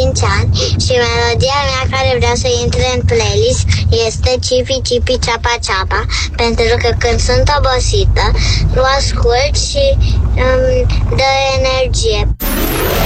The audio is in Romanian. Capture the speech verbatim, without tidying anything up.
cinci ani și melodia mea care vreau să intre în playlist este Cipi Cipi Ceapa Ceapa, pentru că când sunt obosită, o ascult și îmi dă energie.